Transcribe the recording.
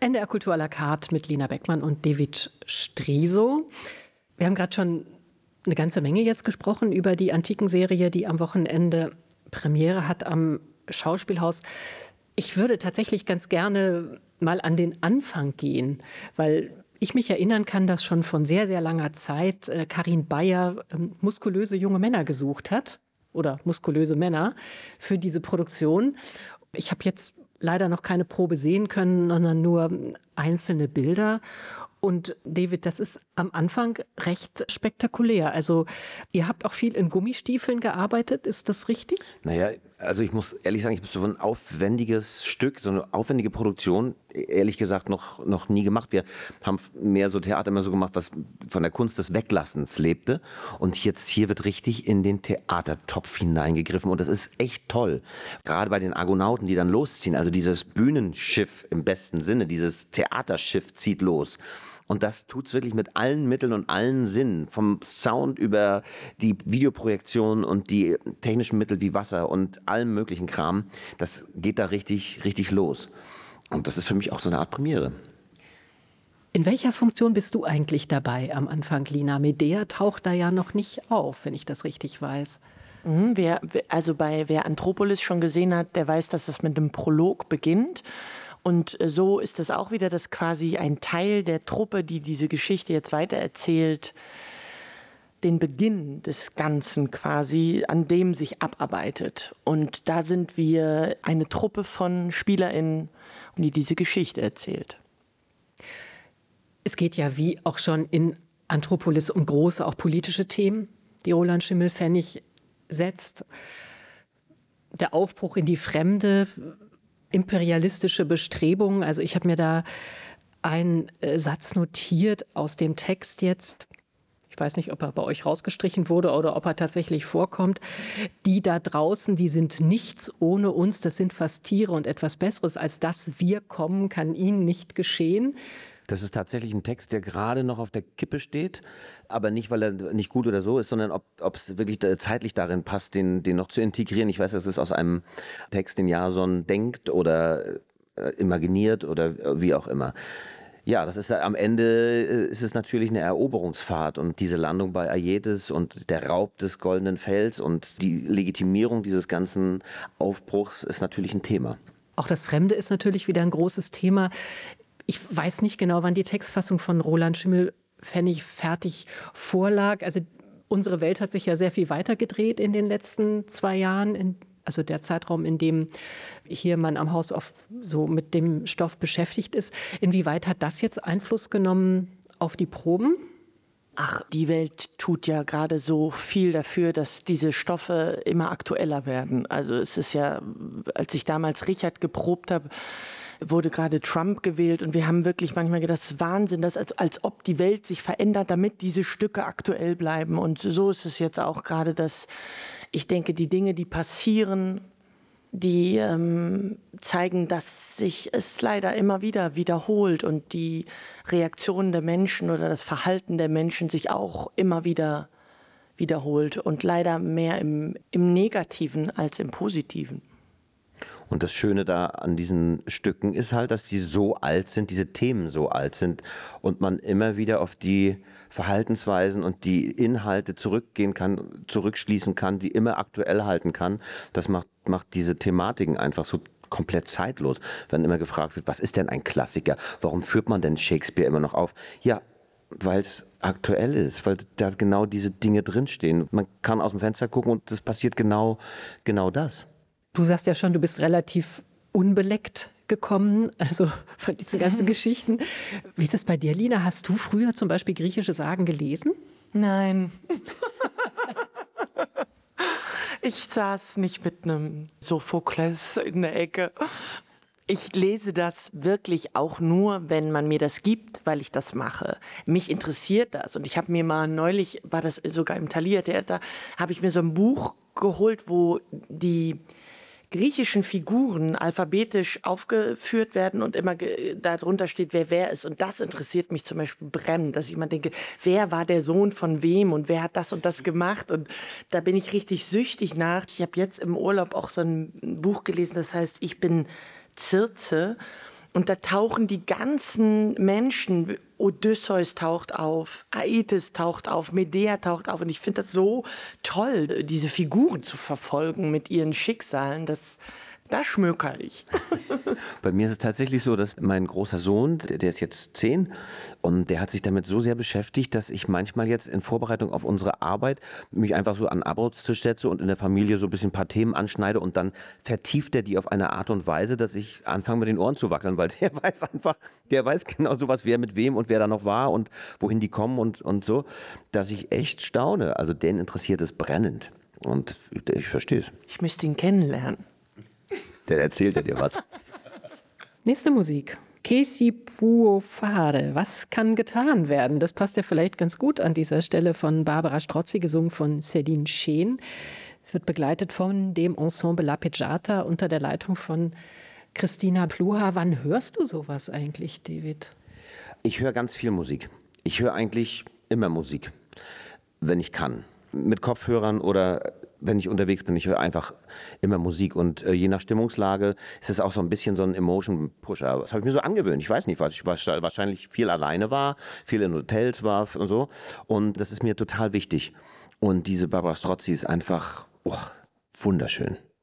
NDR Kultur à la carte mit Lina Beckmann und David Striso. Wir haben gerade schon eine ganze Menge jetzt gesprochen über die Antikenserie, die am Wochenende Premiere hat am Schauspielhaus. Ich würde tatsächlich ganz gerne mal an den Anfang gehen, weil ich mich erinnern kann, dass schon von sehr, sehr langer Zeit Karin Bayer muskulöse junge Männer gesucht hat oder muskulöse Männer für diese Produktion. Ich habe jetzt leider noch keine Probe sehen können, sondern nur einzelne Bilder. Und David, das ist am Anfang recht spektakulär. Also ihr habt auch viel in Gummistiefeln gearbeitet, ist das richtig? Naja, also ich muss ehrlich sagen, ich habe so ein aufwendiges Stück, so eine aufwendige Produktion, ehrlich gesagt noch nie gemacht. Wir haben mehr so Theater immer so gemacht, was von der Kunst des Weglassens lebte. Und jetzt hier wird richtig in den Theatertopf hineingegriffen und das ist echt toll. Gerade bei den Argonauten, die dann losziehen, also dieses Bühnenschiff im besten Sinne, dieses Theaterschiff zieht los. Und das tut's wirklich mit allen Mitteln und allen Sinnen, vom Sound über die Videoprojektion und die technischen Mittel wie Wasser und allem möglichen Kram. Das geht da richtig, richtig los. Und das ist für mich auch so eine Art Premiere. In welcher Funktion bist du eigentlich dabei am Anfang, Lina? Medea taucht da ja noch nicht auf, wenn ich das richtig weiß. Wer Anthropolis schon gesehen hat, der weiß, dass das mit einem Prolog beginnt. Und so ist es auch wieder, dass quasi ein Teil der Truppe, die diese Geschichte jetzt weitererzählt, den Beginn des Ganzen quasi, an dem sich abarbeitet. Und da sind wir eine Truppe von SpielerInnen, die diese Geschichte erzählt. Es geht ja wie auch schon in Anthropolis um große, auch politische Themen, die Roland Schimmelpfennig setzt. Der Aufbruch in die Fremde, imperialistische Bestrebungen. Also ich habe mir da einen Satz notiert aus dem Text jetzt. Ich weiß nicht, ob er bei euch rausgestrichen wurde oder ob er tatsächlich vorkommt. Die da draußen, die sind nichts ohne uns. Das sind fast Tiere und etwas Besseres als das. Wir kommen, kann ihnen nicht geschehen. Das ist tatsächlich ein Text, der gerade noch auf der Kippe steht, aber nicht, weil er nicht gut oder so ist, sondern ob es wirklich zeitlich darin passt, den noch zu integrieren. Ich weiß, das ist aus einem Text, den Jason denkt oder imaginiert oder wie auch immer. Ja, das ist am Ende ist es natürlich eine Eroberungsfahrt und diese Landung bei Aietes und der Raub des Goldenen Fells und die Legitimierung dieses ganzen Aufbruchs ist natürlich ein Thema. Auch das Fremde ist natürlich wieder ein großes Thema. Ich weiß nicht genau, wann die Textfassung von Roland Schimmelpfennig fertig vorlag. Also unsere Welt hat sich ja sehr viel weiter gedreht in den letzten 2 Jahren. Also der Zeitraum, in dem hier man am Haus so mit dem Stoff beschäftigt ist. Inwieweit hat das jetzt Einfluss genommen auf die Proben? Ach, die Welt tut ja gerade so viel dafür, dass diese Stoffe immer aktueller werden. Also es ist ja, als ich damals Richard geprobt habe, wurde gerade Trump gewählt und wir haben wirklich manchmal gedacht, das ist Wahnsinn, dass als ob die Welt sich verändert, damit diese Stücke aktuell bleiben. Und so ist es jetzt auch gerade, dass ich denke, die Dinge, die passieren, die zeigen, dass sich es leider immer wieder wiederholt und die Reaktionen der Menschen oder das Verhalten der Menschen sich auch immer wieder wiederholt und leider mehr im Negativen als im Positiven. Und das Schöne da an diesen Stücken ist halt, dass die so alt sind, diese Themen so alt sind und man immer wieder auf die Verhaltensweisen und die Inhalte zurückschließen kann, die immer aktuell halten kann. Das macht diese Thematiken einfach so komplett zeitlos. Wenn immer gefragt wird, was ist denn ein Klassiker? Warum führt man denn Shakespeare immer noch auf? Ja, weil es aktuell ist, weil da genau diese Dinge drinstehen. Man kann aus dem Fenster gucken und es passiert genau das. Du sagst ja schon, du bist relativ unbeleckt gekommen, also von diesen ganzen Geschichten. Wie ist es bei dir, Lina? Hast du früher zum Beispiel griechische Sagen gelesen? Nein. Ich saß nicht mit einem Sophokles in der Ecke. Ich lese das wirklich auch nur, wenn man mir das gibt, weil ich das mache. Mich interessiert das. Und ich habe mir mal neulich, war das sogar im Thalia Theater, habe ich mir so ein Buch geholt, wo die griechischen Figuren alphabetisch aufgeführt werden und immer darunter steht, wer ist. Und das interessiert mich zum Beispiel brennend, dass ich mal denke, wer war der Sohn von wem und wer hat das und das gemacht? Und da bin ich richtig süchtig nach. Ich habe jetzt im Urlaub auch so ein Buch gelesen, das heißt, ich bin Circe. Und da tauchen die ganzen Menschen, Odysseus taucht auf, Aetes taucht auf, Medea taucht auf. Und ich finde das so toll, diese Figuren zu verfolgen mit ihren Schicksalen. Da schmöker ich. Bei mir ist es tatsächlich so, dass mein großer Sohn, der ist jetzt 10 und der hat sich damit so sehr beschäftigt, dass ich manchmal jetzt in Vorbereitung auf unsere Arbeit mich einfach so an den Arbeitstisch setze und in der Familie so ein bisschen ein paar Themen anschneide und dann vertieft er die auf eine Art und Weise, dass ich anfange mit den Ohren zu wackeln, weil der weiß genau sowas, wer mit wem und wer da noch war und wohin die kommen und so, dass ich echt staune. Also den interessiert es brennend und ich verstehe es. Ich müsste ihn kennenlernen. Der erzählt dir was. Nächste Musik. Che si può fare? Was kann getan werden? Das passt ja vielleicht ganz gut an dieser Stelle von Barbara Strozzi, gesungen von Céline Scheen. Es wird begleitet von dem Ensemble La Peggiata unter der Leitung von Christina Pluha. Wann hörst du sowas eigentlich, David? Ich höre ganz viel Musik. Ich höre eigentlich immer Musik, wenn ich kann. Mit Kopfhörern oder wenn ich unterwegs bin, ich höre einfach immer Musik und je nach Stimmungslage ist es auch so ein bisschen so ein Emotion-Pusher. Das habe ich mir so angewöhnt. Ich weiß nicht, was ich wahrscheinlich viel alleine war, viel in Hotels war und so. Und das ist mir total wichtig. Und diese Barbara Strozzi ist einfach wunderschön.